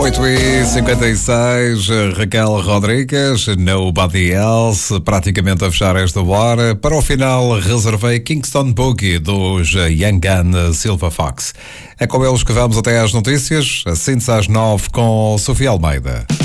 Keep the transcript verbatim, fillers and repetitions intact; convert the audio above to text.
oito e cinquenta e seis, Raquel Rodrigues, Nobody Else, praticamente a fechar esta hora. Para o final reservei Kingston Boogie dos Young Gun Silver Fox. É com eles que vamos até às notícias, assim às nove com Sofia Almeida.